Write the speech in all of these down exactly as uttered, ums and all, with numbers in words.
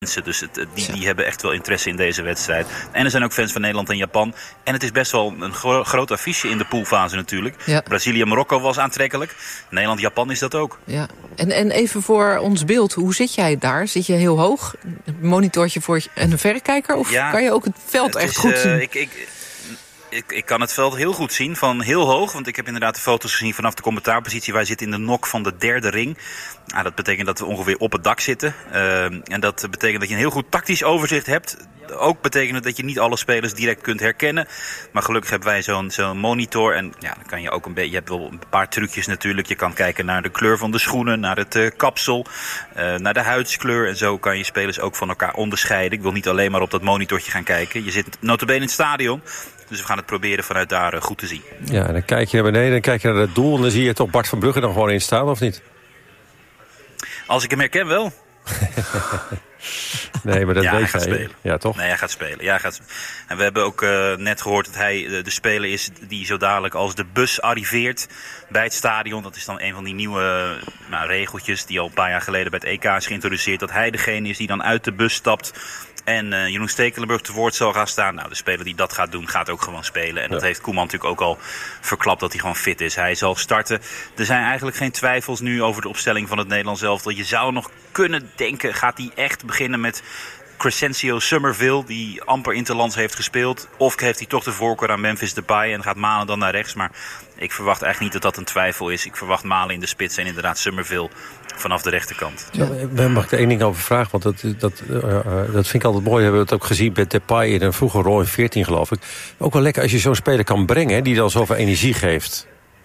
Dus het, die, die hebben echt wel interesse in deze wedstrijd. En er zijn ook fans van Nederland en Japan. En het is best wel een gro- groot affiche in de poolfase natuurlijk. Ja. Brazilië en Marokko was aantrekkelijk. Nederland-Japan is dat ook. Ja. En, en even voor ons beeld, hoe zit jij daar? Zit je heel hoog? Een monitortje voor je en een verrekijker? Of ja, kan je ook het veld het echt is, goed zien? Uh, ik, ik, Ik, ik kan het veld heel goed zien, van heel hoog. Want ik heb inderdaad de foto's gezien vanaf de commentaarpositie. Wij zitten in de nok van de derde ring. Nou, dat betekent dat we ongeveer op het dak zitten. Uh, en dat betekent dat je een heel goed tactisch overzicht hebt. Ook betekent het dat je niet alle spelers direct kunt herkennen. Maar gelukkig hebben wij zo'n, zo'n monitor. En ja, dan kan je ook een beetje. Je hebt wel een paar trucjes natuurlijk. Je kan kijken naar de kleur van de schoenen, naar het uh, kapsel, uh, naar de huidskleur. En zo kan je spelers ook van elkaar onderscheiden. Ik wil niet alleen maar op dat monitortje gaan kijken. Je zit nota bene in het stadion. Dus we gaan het proberen vanuit daar uh, goed te zien. Ja, en dan kijk je naar beneden, dan kijk je naar het doel. En dan zie je toch Bart van Brugge dan gewoon in staan, of niet? Als ik hem herken, wel. Nee, maar dat ja, weet hij gaat hij. spelen. Ja, toch? Nee, hij gaat spelen. Ja, hij gaat... En we hebben ook uh, net gehoord dat hij uh, de speler is die zo dadelijk als de bus arriveert bij het stadion. Dat is dan een van die nieuwe uh, nou, regeltjes die al een paar jaar geleden bij het E K is geïntroduceerd. Dat hij degene is die dan uit de bus stapt en uh, Jeroen Stekelenburg te woord zal gaan staan. Nou, de speler die dat gaat doen, gaat ook gewoon spelen. En ja. dat heeft Koeman natuurlijk ook al verklapt dat hij gewoon fit is. Hij zal starten. Er zijn eigenlijk geen twijfels nu over de opstelling van het Nederlands elftal. Je zou nog kunnen denken, gaat hij echt beginnen met Crescencio Summerville, die amper interlands heeft gespeeld? Of heeft hij toch de voorkeur aan Memphis Depay en gaat Malen dan naar rechts? Maar ik verwacht eigenlijk niet dat dat een twijfel is. Ik verwacht Malen in de spits en inderdaad Summerville vanaf de rechterkant. Ja, mag ik er één ding over vragen? Want dat, dat, uh, dat vind ik altijd mooi. We hebben het ook gezien bij Depay in een vroege rol in veertien, geloof ik. Ook wel lekker als je zo'n speler kan brengen die dan zoveel energie geeft.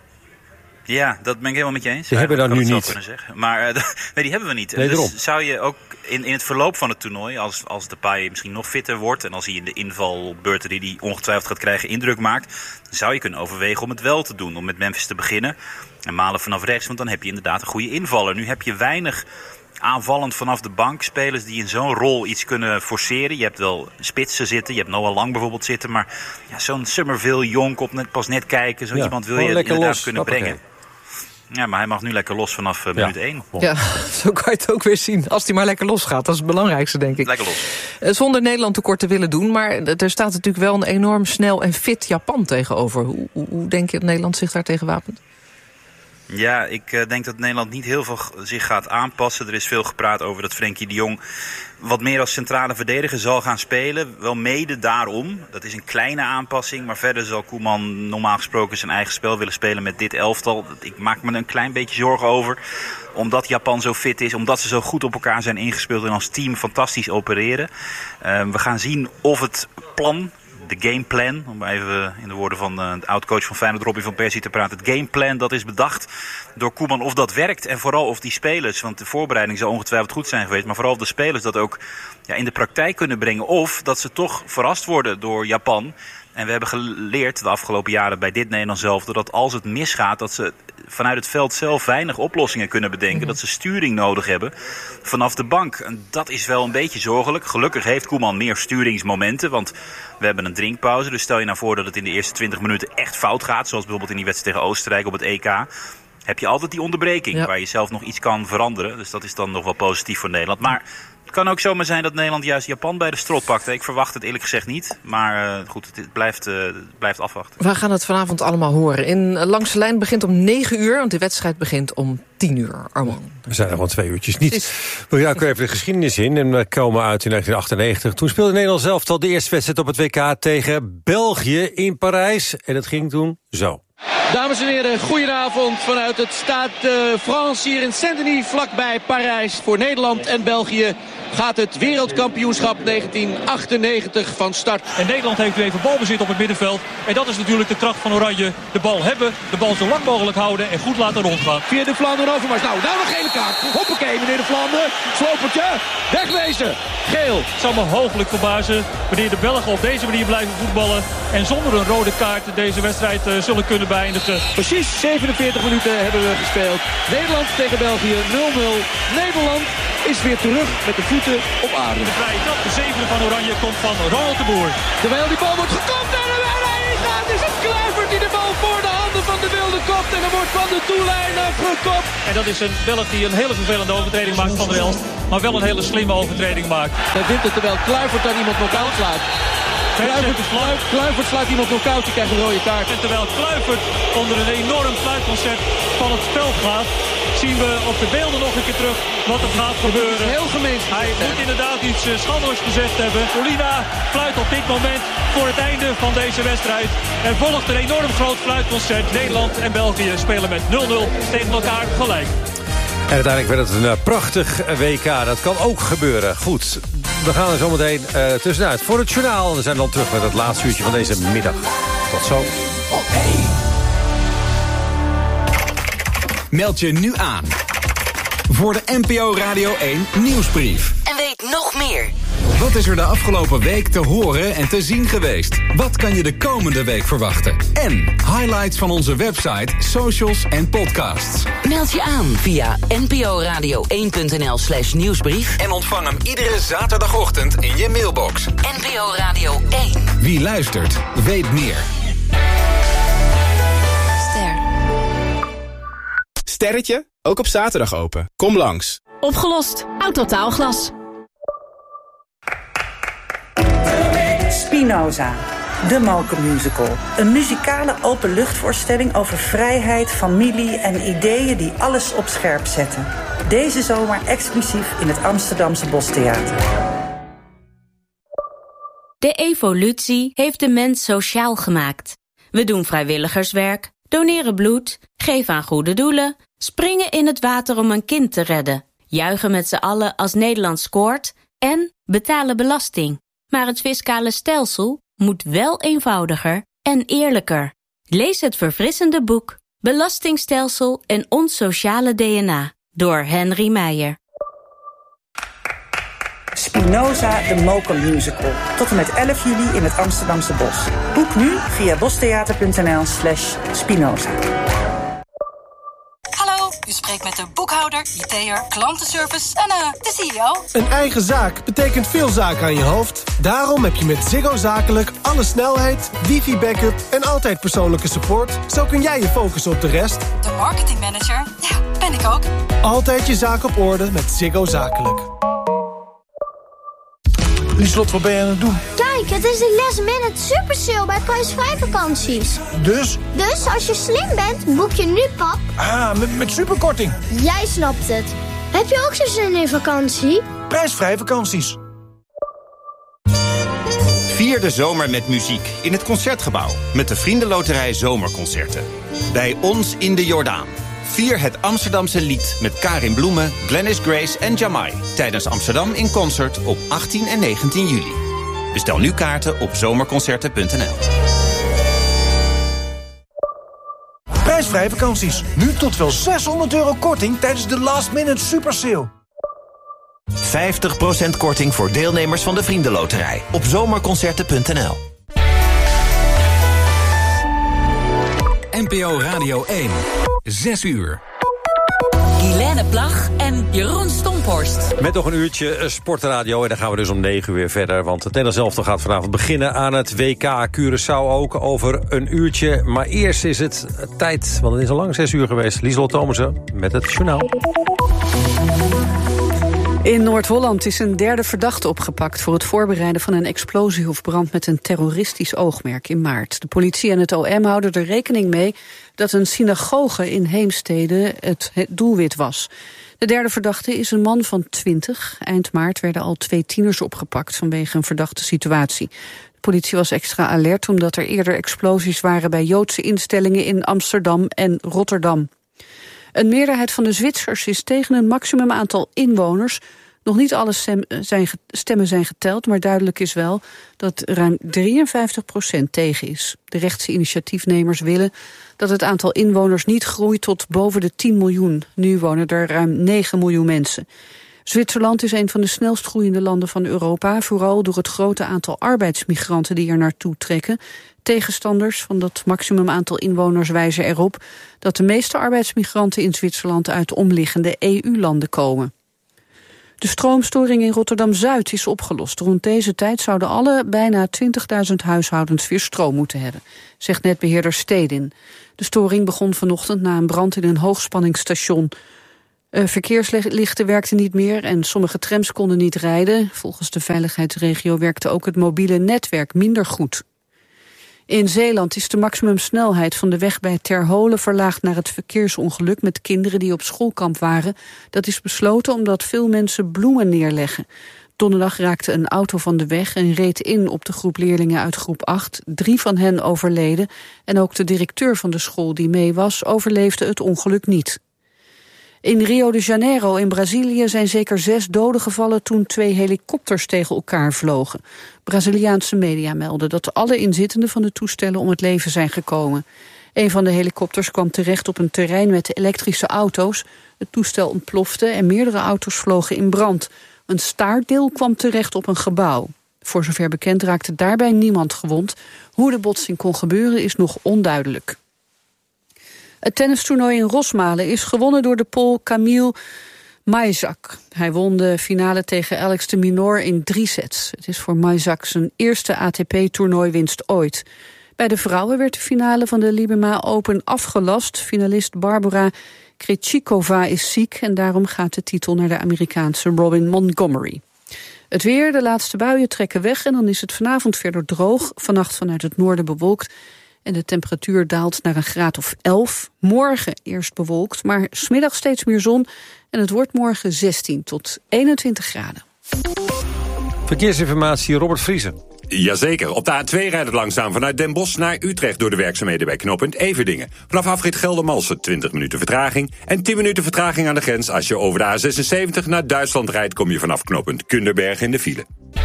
Ja, dat ben ik helemaal met je eens. Die hebben we dan nu niet. Maar uh, nee, die hebben we niet. Nee, dus zou je ook in, in het verloop van het toernooi, als, als Depay misschien nog fitter wordt en als hij in de invalbeurten die hij ongetwijfeld gaat krijgen indruk maakt, zou je kunnen overwegen om het wel te doen. Om met Memphis te beginnen en Malen vanaf rechts, want dan heb je inderdaad een goede invaller. Nu heb je weinig aanvallend vanaf de bank spelers die in zo'n rol iets kunnen forceren. Je hebt wel spitsen zitten, je hebt Noah Lang bijvoorbeeld zitten, maar ja, zo'n Summerville, Jonk op net, pas net kijken, zo ja, iemand wil je inderdaad los, kunnen brengen. Okay. Ja, maar hij mag nu lekker los vanaf uh, minuut één. Ja. ja, zo kan je het ook weer zien. Als hij maar lekker los gaat, dat is het belangrijkste, denk ik. Lekker los. Uh, zonder Nederland tekort te willen doen, maar er staat natuurlijk wel een enorm snel en fit Japan tegenover. Hoe, hoe, hoe denk je dat Nederland zich daar tegen wapent? Ja, ik uh, denk dat Nederland niet heel veel zich gaat aanpassen. Er is veel gepraat over dat Frenkie de Jong wat meer als centrale verdediger zal gaan spelen. Wel mede daarom. Dat is een kleine aanpassing. Maar verder zal Koeman normaal gesproken zijn eigen spel willen spelen met dit elftal. Ik maak me er een klein beetje zorgen over. Omdat Japan zo fit is. Omdat ze zo goed op elkaar zijn ingespeeld en als team fantastisch opereren. Uh, we gaan zien of het plan, de gameplan, om even in de woorden van uh, de oud-coach van Feyenoord, Robin van Persie, te praten. Het gameplan dat is bedacht door Koeman, of dat werkt. En vooral of die spelers, want de voorbereiding zal ongetwijfeld goed zijn geweest, maar vooral of de spelers dat ook ja, in de praktijk kunnen brengen. Of dat ze toch verrast worden door Japan. En we hebben geleerd de afgelopen jaren bij dit Nederlands zelf dat als het misgaat, dat ze vanuit het veld zelf weinig oplossingen kunnen bedenken. Mm-hmm. Dat ze sturing nodig hebben vanaf de bank. En dat is wel een beetje zorgelijk. Gelukkig heeft Koeman meer sturingsmomenten, want we hebben een drinkpauze. Dus stel je nou voor dat het in de eerste twintig minuten echt fout gaat, zoals bijvoorbeeld in die wedstrijd tegen Oostenrijk op het E K. Heb je altijd die onderbreking, ja, waar je zelf nog iets kan veranderen. Dus dat is dan nog wel positief voor Nederland. Maar het kan ook zomaar zijn dat Nederland juist Japan bij de strot pakt. Ik verwacht het eerlijk gezegd niet. Maar uh, goed, het blijft, uh, het blijft afwachten. We gaan het vanavond allemaal horen. In Langs de Lijn begint om negen uur, want de wedstrijd begint om tien uur. Arman. We zijn er gewoon twee uurtjes niet. We gaan ook even de geschiedenis in. En we komen uit in negentien achtennegentig. Toen speelde Nederland zelf al de eerste wedstrijd op het W K tegen België in Parijs. En dat ging toen zo. Dames en heren, goedenavond vanuit het Stade de France hier in Saint-Denis, vlakbij Parijs. Voor Nederland en België gaat het wereldkampioenschap negentien achtennegentig van start. En Nederland heeft nu even balbezit op het middenveld. En dat is natuurlijk de kracht van Oranje. De bal hebben, de bal zo lang mogelijk houden en goed laten rondgaan. Via de Vlaanderen Overmars. Nou, nou een gele kaart. Hoppakee, meneer de Vlaanderen. Slopertje, wegwezen. Geel. Het zou me hooglijk verbazen wanneer de Belgen op deze manier blijven voetballen en zonder een rode kaart deze wedstrijd uh, zullen kunnen beëindigen. Precies zevenenveertig minuten hebben we gespeeld. Nederland tegen België nul nul. Nederland is weer terug met de voeten op aarde. De vrije trap, de zevende van Oranje, komt van Ronald de Boer. Terwijl die bal wordt gekopt en er bijna in gaat, is het Kluivert die de bal voor de hand Van de Van de Wilde kopt en er wordt Van de Doellijn afgekopt. En dat is een Belg die een hele vervelende overtreding maakt van de Elst. Maar wel een hele slimme overtreding maakt. Hij wint het terwijl Kluivert dan iemand knock-out slaat. Kluivert, Kluivert slaat iemand knock-out, die krijgt een rode kaart. En terwijl Kluivert onder een enorm fluitconcert van het veld gaat, zien we op de beelden nog een keer terug wat er gaat gebeuren. Heel gemeen. Hij moet inderdaad iets schandelijks gezegd hebben. Colina fluit op dit moment voor het einde van deze wedstrijd. Er volgt een enorm groot fluitconcert. Nederland en België spelen met nul nul tegen elkaar gelijk. En uiteindelijk werd het een prachtig W K. Dat kan ook gebeuren. Goed, we gaan er zometeen uh, tussenuit voor het journaal. We zijn dan terug met het laatste uurtje van deze middag. Tot zo. Meld je nu aan voor de N P O Radio één Nieuwsbrief. En weet nog meer. Wat is er de afgelopen week te horen en te zien geweest? Wat kan je de komende week verwachten? En highlights van onze website, socials en podcasts. Meld je aan via n p o radio één punt n l slash nieuwsbrief. En ontvang hem iedere zaterdagochtend in je mailbox. N P O Radio één. Wie luistert, weet meer. Ster. Sterretje, ook op zaterdag open. Kom langs. Opgelost. Autotaalglas. Spinoza, de Mokermusical. Een muzikale openluchtvoorstelling over vrijheid, familie en ideeën die alles op scherp zetten. Deze zomer exclusief in het Amsterdamse Bostheater. De evolutie heeft de mens sociaal gemaakt. We doen vrijwilligerswerk, doneren bloed, geven aan goede doelen, springen in het water om een kind te redden, juichen met z'n allen als Nederland scoort en betalen belasting. Maar het fiscale stelsel moet wel eenvoudiger en eerlijker. Lees het verfrissende boek Belastingstelsel en ons sociale D N A door Henry Meijer. Spinoza, de Mokermusical. Tot en met elf juli in het Amsterdamse Bos. Boek nu via bostheater.nl slash Spinoza. Hallo, u spreekt met de boekhouder, I T'er, klantenservice en uh, de C E O. Een eigen zaak betekent veel zaken aan je hoofd. Daarom heb je met Ziggo Zakelijk alle snelheid, wifi-backup en altijd persoonlijke support. Zo kun jij je focussen op de rest. De marketingmanager, ja, ben ik ook. Altijd je zaak op orde met Ziggo Zakelijk. Lieslot, wat ben je aan het doen? Kijk, het is de last minute super sale bij prijsvrij vakanties. Dus? Dus als je slim bent, boek je nu, pap. Ah, met, met superkorting. Jij snapt het. Heb je ook zo zin in vakantie? Prijsvrij vakanties. Vier de zomer met muziek in het Concertgebouw met de Vriendenloterij Zomerconcerten. Bij ons in de Jordaan. Vier het Amsterdamse lied met Karin Bloemen, Glennis Grace en Jamai tijdens Amsterdam in Concert op achttien en negentien juli. Bestel nu kaarten op zomerconcerten punt n l. Prijsvrij vakanties. Nu tot wel zeshonderd euro korting tijdens de last minute super sale. vijftig procent korting voor deelnemers van de Vriendenloterij op zomerconcerten punt n l. N P O Radio één. Zes uur. Guilaine Plag en Jeroen Stomphorst. Met nog een uurtje sportradio en dan gaan we dus om negen uur weer verder. Want het Nederlands elftal gaat vanavond beginnen aan het W K. Curaçao ook over een uurtje. Maar eerst is het tijd, want het is al lang zes uur geweest. Lieselot Thomassen met het journaal. In Noord-Holland is een derde verdachte opgepakt voor het voorbereiden van een explosie of brand met een terroristisch oogmerk in maart. De politie en het O M houden er rekening mee dat een synagoge in Heemstede het doelwit was. De derde verdachte is een man van twintig. Eind maart werden al twee tieners opgepakt vanwege een verdachte situatie. De politie was extra alert omdat er eerder explosies waren bij Joodse instellingen in Amsterdam en Rotterdam. Een meerderheid van de Zwitsers is tegen een maximum aantal inwoners. Nog niet alle stemmen zijn geteld, maar duidelijk is wel dat ruim drieënvijftig procent tegen is. De rechtse initiatiefnemers willen dat het aantal inwoners niet groeit tot boven de tien miljoen. Nu wonen er ruim negen miljoen mensen. Zwitserland is een van de snelst groeiende landen van Europa, vooral door het grote aantal arbeidsmigranten die er naartoe trekken. Tegenstanders van dat maximum aantal inwoners wijzen erop dat de meeste arbeidsmigranten in Zwitserland uit omliggende E U-landen komen. De stroomstoring in Rotterdam-Zuid is opgelost. Rond deze tijd zouden alle bijna twintigduizend huishoudens weer stroom moeten hebben, zegt netbeheerder Stedin. De storing begon vanochtend na een brand in een hoogspanningsstation. Uh, verkeerslichten werkten niet meer en sommige trams konden niet rijden. Volgens de veiligheidsregio werkte ook het mobiele netwerk minder goed. In Zeeland is de maximumsnelheid van de weg bij Terholen verlaagd naar het verkeersongeluk met kinderen die op schoolkamp waren. Dat is besloten omdat veel mensen bloemen neerleggen. Donderdag raakte een auto van de weg en reed in op de groep leerlingen uit groep acht. Drie van hen overleden en ook de directeur van de school die mee was overleefde het ongeluk niet. In Rio de Janeiro in Brazilië zijn zeker zes doden gevallen toen twee helikopters tegen elkaar vlogen. Braziliaanse media melden dat alle inzittenden van de toestellen om het leven zijn gekomen. Een van de helikopters kwam terecht op een terrein met elektrische auto's. Het toestel ontplofte en meerdere auto's vlogen in brand. Een staartdeel kwam terecht op een gebouw. Voor zover bekend raakte daarbij niemand gewond. Hoe de botsing kon gebeuren is nog onduidelijk. Het tennistoernooi in Rosmalen is gewonnen door de Pool Kamil Majzak. Hij won de finale tegen Alex de Minaur in drie sets. Het is voor Majzak zijn eerste A T P-toernooiwinst ooit. Bij de vrouwen werd de finale van de Libema Open afgelast. Finalist Barbara Krejcikova is ziek en daarom gaat de titel naar de Amerikaanse Robin Montgomery. Het weer, de laatste buien trekken weg en dan is het vanavond verder droog. Vannacht vanuit het noorden bewolkt. En de temperatuur daalt naar een graad of elf. Morgen eerst bewolkt, maar 's middags steeds meer zon. En het wordt morgen zestien tot eenentwintig graden. Verkeersinformatie, Robert Vriezen. Jazeker. Op de A twee rijdt het langzaam vanuit Den Bosch naar Utrecht door de werkzaamheden bij knooppunt Everdingen. Vanaf afrit Geldermalsen twintig minuten vertraging en tien minuten vertraging aan de grens. Als je over de A zesenzeventig naar Duitsland rijdt, kom je vanaf knooppunt Kunderberg in de file.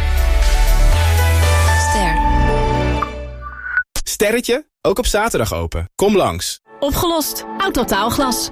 Ster. Sterretje, ook op zaterdag open. Kom langs. Opgelost. Autotaalglas.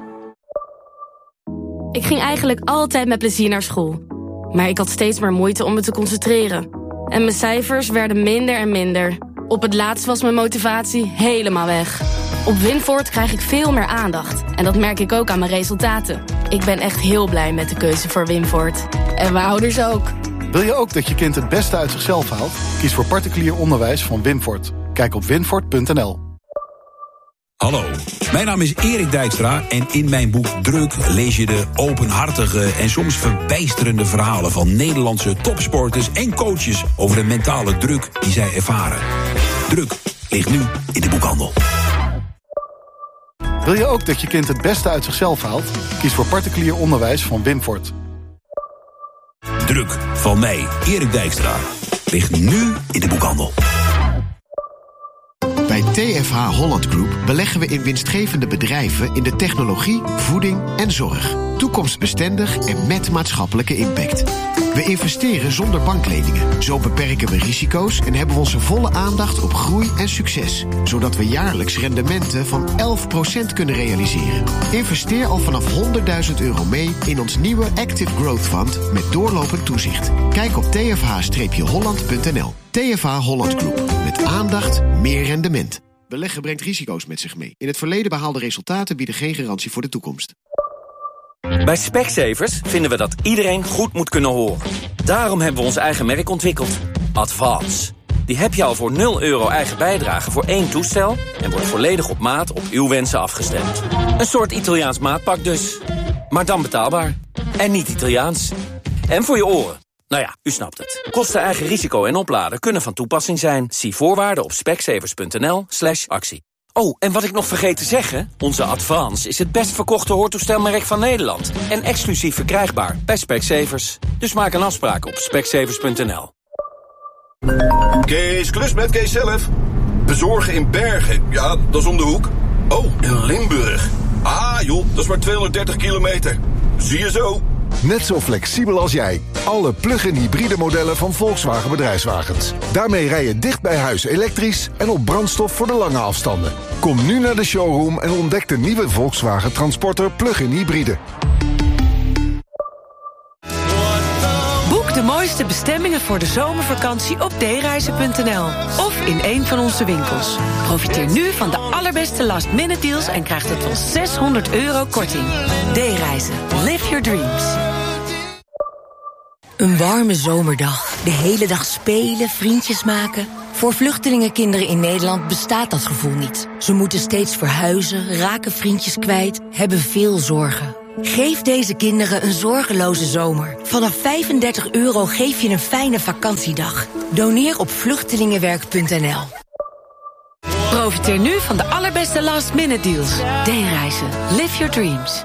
Ik ging eigenlijk altijd met plezier naar school. Maar ik had steeds meer moeite om me te concentreren. En mijn cijfers werden minder en minder. Op het laatst was mijn motivatie helemaal weg. Op Winvoort krijg ik veel meer aandacht. En dat merk ik ook aan mijn resultaten. Ik ben echt heel blij met de keuze voor Winvoort. En mijn ouders ook. Wil je ook dat je kind het beste uit zichzelf haalt? Kies voor particulier onderwijs van Winvoort. Kijk op winvoort punt n l. Hallo, mijn naam is Erik Dijkstra en in mijn boek Druk lees je de openhartige en soms verbijsterende verhalen van Nederlandse topsporters en coaches over de mentale druk die zij ervaren. Druk ligt nu in de boekhandel. Wil je ook dat je kind het beste uit zichzelf haalt? Kies voor particulier onderwijs van Winvoort. Druk van mij, Erik Dijkstra, ligt nu in de boekhandel. Bij T F H Holland Group beleggen we in winstgevende bedrijven in de technologie, voeding en zorg. Toekomstbestendig en met maatschappelijke impact. We investeren zonder bankleningen. Zo beperken we risico's en hebben we onze volle aandacht op groei en succes. Zodat we jaarlijks rendementen van elf procent kunnen realiseren. Investeer al vanaf honderdduizend euro mee in ons nieuwe Active Growth Fund met doorlopend toezicht. Kijk op t f h holland punt n l. T F H Holland Group. Met aandacht, meer rendement. Beleggen brengt risico's met zich mee. In het verleden behaalde resultaten bieden geen garantie voor de toekomst. Bij Specsavers vinden we dat iedereen goed moet kunnen horen. Daarom hebben we ons eigen merk ontwikkeld. Advance. Die heb je al voor nul euro eigen bijdrage voor één toestel en wordt volledig op maat op uw wensen afgestemd. Een soort Italiaans maatpak dus. Maar dan betaalbaar. En niet Italiaans. En voor je oren. Nou ja, u snapt het. Kosten, eigen risico en opladen kunnen van toepassing zijn. Zie voorwaarden op specsavers punt n l slash actie. Oh, en wat ik nog vergeet te zeggen, onze Advance is het best verkochte hoortoestelmerk van Nederland. En exclusief verkrijgbaar bij Specsavers. Dus maak een afspraak op specsavers punt n l. Kees klus met Kees zelf. Bezorgen in Bergen, ja, dat is om de hoek. Oh, in Limburg. Ah joh, dat is maar tweehonderddertig kilometer. Zie je zo. Net zo flexibel als jij. Alle plug-in hybride modellen van Volkswagen Bedrijfswagens. Daarmee rij je dicht bij huis elektrisch en op brandstof voor de lange afstanden. Kom nu naar de showroom en ontdek de nieuwe Volkswagen Transporter plug-in hybride. Boek de mooiste bestemmingen voor de zomervakantie op d reizen punt n l of in een van onze winkels. Profiteer nu van de allerbeste last-minute deals en krijg tot wel zeshonderd euro korting. D-reizen. Live your dreams. Een warme zomerdag. De hele dag spelen, vriendjes maken. Voor vluchtelingenkinderen in Nederland bestaat dat gevoel niet. Ze moeten steeds verhuizen, raken vriendjes kwijt, hebben veel zorgen. Geef deze kinderen een zorgeloze zomer. Vanaf vijfendertig euro geef je een fijne vakantiedag. Doneer op vluchtelingenwerk punt n l. Profiteer nu van de allerbeste last-minute deals. D-reizen. Live your dreams.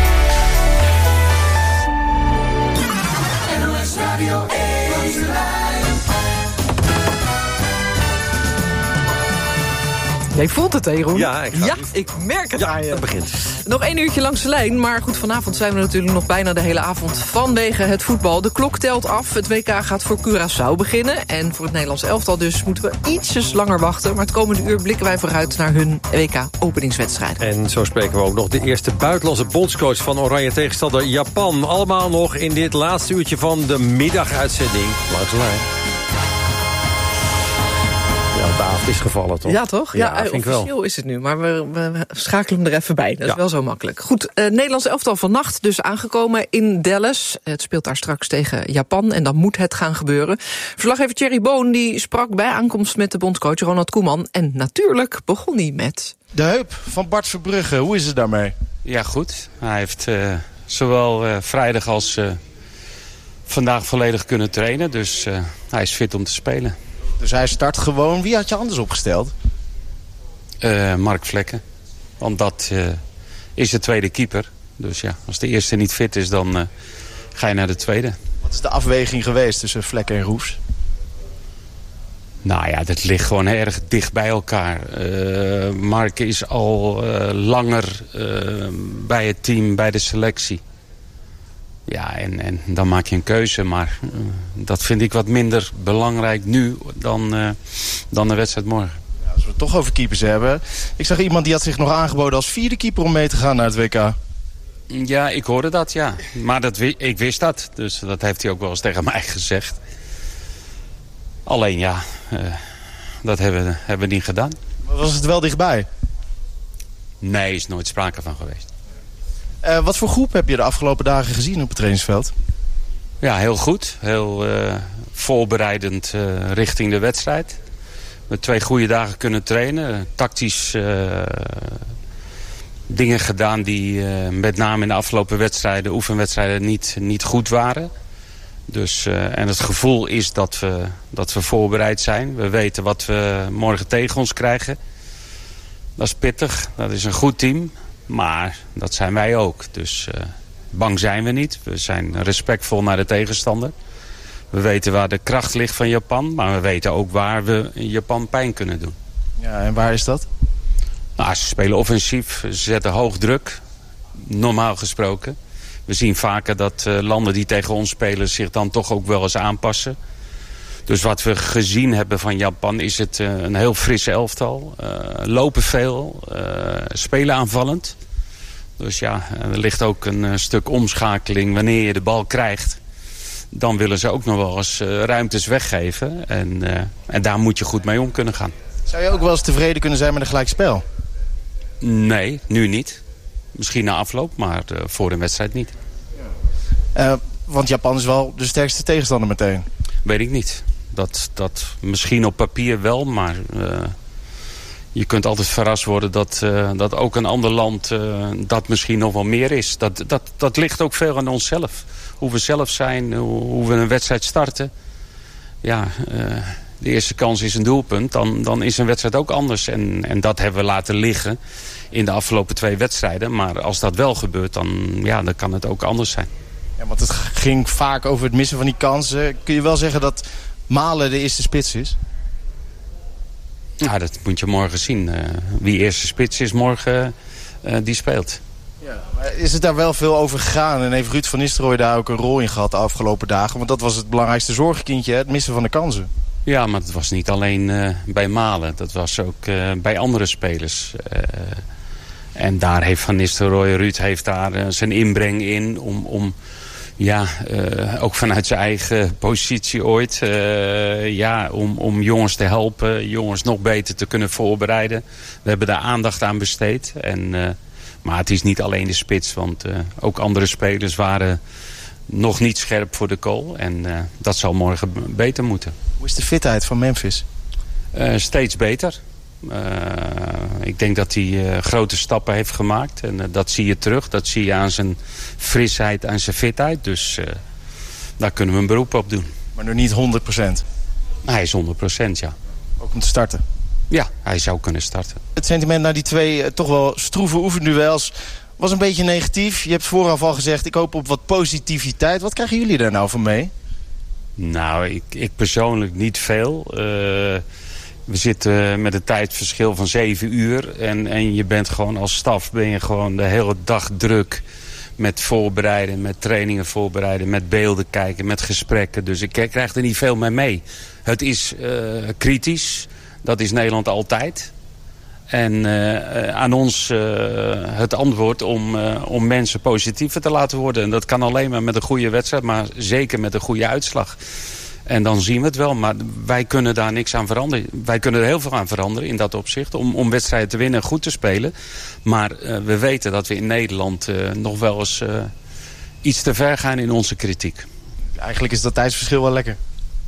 Jij voelt het, hè, Jeroen? Ja, ik, ga ja, ik merk het ja, aan je. Het begint. Nog één uurtje langs de lijn, maar goed, vanavond zijn we natuurlijk nog bijna de hele avond vanwege het voetbal. De klok telt af, het W K gaat voor Curaçao beginnen. En voor het Nederlands elftal dus moeten we ietsjes langer wachten. Maar het komende uur blikken wij vooruit naar hun W K-openingswedstrijd. En zo spreken we ook nog de eerste buitenlandse bondscoach van Oranje tegenstander Japan. Allemaal nog in dit laatste uurtje van de middaguitzending langs de lijn. Ja, de avond is gevallen, toch? Ja, toch? Ja, ja vind officieel ik wel. is het nu, maar we, we schakelen hem er even bij. Dat ja. is wel zo makkelijk. Goed, uh, Nederlands elftal vannacht dus aangekomen in Dallas. Het speelt daar straks tegen Japan en dan moet het gaan gebeuren. Verslaggever Thierry Boon die sprak bij aankomst met de bondscoach Ronald Koeman. En natuurlijk begon hij met... De heup van Bart Verbrugge, hoe is het daarmee? Ja, goed. Hij heeft uh, zowel uh, vrijdag als uh, vandaag volledig kunnen trainen. Dus uh, hij is fit om te spelen. Dus hij start gewoon. Wie had je anders opgesteld? Uh, Mark Vlekken. Want dat uh, is de tweede keeper. Dus ja, als de eerste niet fit is, dan uh, ga je naar de tweede. Wat is de afweging geweest tussen Vlekken en Roefs? Nou ja, dat ligt gewoon erg dicht bij elkaar. Uh, Mark is al uh, langer uh, bij het team, bij de selectie. Ja, en, en dan maak je een keuze. Maar uh, dat vind ik wat minder belangrijk nu dan, uh, dan de wedstrijd morgen. Ja, als we het toch over keepers hebben. Ik zag iemand die had zich nog aangeboden als vierde keeper om mee te gaan naar het W K. Ja, ik hoorde dat, ja. Maar dat, ik wist dat. Dus dat heeft hij ook wel eens tegen mij gezegd. Alleen ja, uh, dat hebben, hebben we niet gedaan. Maar was het wel dichtbij? Nee, is nooit sprake van geweest. Uh, wat voor groep heb je de afgelopen dagen gezien op het trainingsveld? Ja, heel goed. Heel uh, voorbereidend uh, richting de wedstrijd. Met twee goede dagen kunnen trainen. Tactisch uh, dingen gedaan die uh, met name in de afgelopen wedstrijden, oefenwedstrijden, niet, niet goed waren. Dus, uh, en het gevoel is dat we, dat we voorbereid zijn. We weten wat we morgen tegen ons krijgen. Dat is pittig. Dat is een goed team. Maar dat zijn wij ook. Dus uh, bang zijn we niet. We zijn respectvol naar de tegenstander. We weten waar de kracht ligt van Japan. Maar we weten ook waar we Japan pijn kunnen doen. Ja, en waar is dat? Nou, ze spelen offensief. Ze zetten hoog druk. Normaal gesproken. We zien vaker dat uh, landen die tegen ons spelen zich dan toch ook wel eens aanpassen. Dus wat we gezien hebben van Japan is het uh, een heel frisse elftal. Uh, lopen veel, uh, spelen aanvallend. Dus ja, er ligt ook een uh, stuk omschakeling wanneer je de bal krijgt. Dan willen ze ook nog wel eens uh, ruimtes weggeven. En, uh, en daar moet je goed mee om kunnen gaan. Zou je ook wel eens tevreden kunnen zijn met een gelijkspel? Nee, nu niet. Misschien na afloop, maar uh, voor een wedstrijd niet. Uh, want Japan is wel de sterkste tegenstander meteen. Weet ik niet. Dat, dat misschien op papier wel, maar uh, je kunt altijd verrast worden dat, uh, dat ook een ander land uh, dat misschien nog wel meer is. Dat, dat, dat ligt ook veel aan onszelf. Hoe we zelf zijn, hoe, hoe we een wedstrijd starten. Ja, uh, de eerste kans is een doelpunt, dan, dan is een wedstrijd ook anders. En, en dat hebben we laten liggen in de afgelopen twee wedstrijden. Maar als dat wel gebeurt, dan, ja, dan kan het ook anders zijn. Ja, want het ging vaak over het missen van die kansen. Kun je wel zeggen dat Malen de eerste spits is? Ja, dat moet je morgen zien. Uh, wie eerste spits is morgen, uh, die speelt. Ja, maar is het daar wel veel over gegaan? En heeft Ruud van Nistelrooy daar ook een rol in gehad de afgelopen dagen? Want dat was het belangrijkste zorgenkindje, hè? Het missen van de kansen. Ja, maar het was niet alleen uh, bij Malen. Dat was ook uh, bij andere spelers. Uh, en daar heeft Van Nistelrooy, Ruud heeft daar uh, zijn inbreng in om... om Ja, uh, ook vanuit zijn eigen positie ooit. Uh, ja, om, om jongens te helpen, jongens nog beter te kunnen voorbereiden. We hebben daar aandacht aan besteed. En, uh, maar het is niet alleen de spits, want uh, ook andere spelers waren nog niet scherp voor de kool. En uh, dat zal morgen beter moeten. Hoe is de fitheid van Memphis? Uh, steeds beter. Uh, ik denk dat hij uh, grote stappen heeft gemaakt. En uh, dat zie je terug. Dat zie je aan zijn frisheid en zijn fitheid. Dus uh, daar kunnen we een beroep op doen. Maar nog niet honderd procent? Hij is honderd procent, ja. Ook om te starten? Ja, hij zou kunnen starten. Het sentiment naar die twee uh, toch wel stroeve oefenduels was een beetje negatief. Je hebt vooraf al gezegd, ik hoop op wat positiviteit. Wat krijgen jullie daar nou van mee? Nou, ik, ik persoonlijk niet veel. Uh, we zitten met een tijdverschil van zeven uur. En, en je bent gewoon als staf ben je gewoon de hele dag druk met voorbereiden, met trainingen voorbereiden, met beelden kijken, met gesprekken. Dus ik krijg er niet veel mee mee. Het is uh, kritisch. Dat is Nederland altijd. En uh, aan ons uh, het antwoord om, uh, om mensen positiever te laten worden. En dat kan alleen maar met een goede wedstrijd, maar zeker met een goede uitslag. En dan zien we het wel, maar wij kunnen daar niks aan veranderen. Wij kunnen er heel veel aan veranderen in dat opzicht. Om, om wedstrijden te winnen en goed te spelen. Maar uh, we weten dat we in Nederland uh, nog wel eens uh, iets te ver gaan in onze kritiek. Eigenlijk is dat tijdsverschil wel lekker.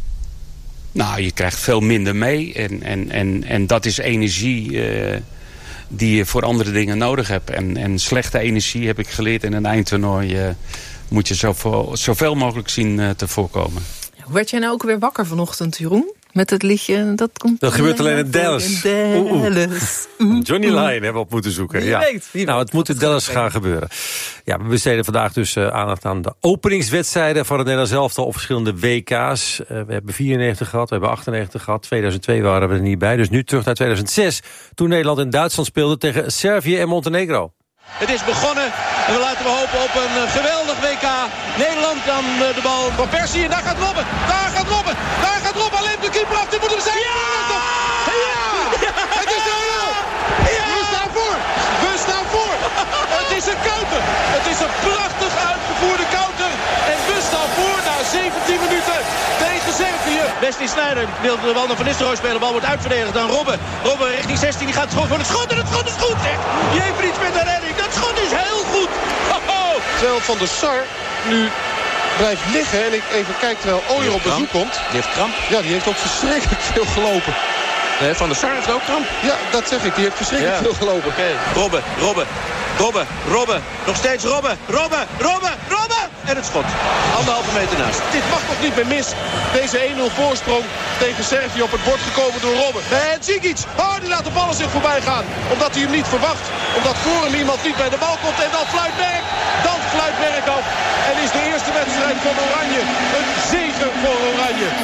Nou, je krijgt veel minder mee. En, en, en, en dat is energie uh, die je voor andere dingen nodig hebt. En, en slechte energie, heb ik geleerd in een eindtoernooi, uh, moet je zoveel, zoveel mogelijk zien uh, te voorkomen. Hoe werd jij nou ook weer wakker vanochtend, Jeroen? Met het liedje, dat komt... Dat gebeurt alleen in Dallas. In Dallas. Oeh, oeh. Johnny Lyon hebben we op moeten zoeken. Wie ja. weet, wie nou, het moet in Dallas gaan gebeuren. Ja, we besteden vandaag dus uh, aandacht aan de openingswedstrijden van het Nederlands elftal op verschillende W K's. Uh, we hebben vierennegentig gehad, we hebben achtennegentig gehad. tweeduizend twee waren we er niet bij. Dus nu terug naar tweeduizend zes, toen Nederland in Duitsland speelde tegen Servië en Montenegro. Het is begonnen en we laten we hopen op een geweldig W K. Nederland dan de bal van Persie en daar gaat Robben. Daar gaat Robben. Daar gaat Robben. Alleen de keeper af. Dit moet hem zijn. Ja! Ja! Het is er wel. Ja! We staan voor. We staan voor. Het is een counter. Het is een prachtig uitgevoerde counter. En we staan voor na zeventien minuten tegen Servië. Wesley Sneijder wil de bal naar Van Nistelrooy spelen. De bal wordt uitverdedigd. Dan Robben. Robben richting zestien. Die gaat gewoon voor het schot. En het schot is goed. Zeg. Je heeft iets met de redding. Dat schot is heel goed. Ho-ho. Terwijl Van der Sar nu blijft liggen en ik even kijk terwijl Ooyer op bezoek komt. Die heeft kramp. Ja, die heeft ook verschrikkelijk veel gelopen. Nee, Van der Sar heeft ook kramp. Ja, dat zeg ik. Die heeft verschrikkelijk ja. veel gelopen. Oké. Okay. Robben, Robben, Robben, Robben. Nog steeds Robben, Robben, Robben, Robben. En het schot. Anderhalve meter naast. Dit mag toch niet meer mis. Deze één nul voorsprong tegen Servië op het bord gekomen door Robben. En Džikić. Oh, die laat de ballen zich voorbij gaan. Omdat hij hem niet verwacht. Omdat voor hem iemand niet bij de bal komt. En dan fluit Berg. Dan fluit Berg af. En is de eerste wedstrijd van Oranje een zege voor Oranje.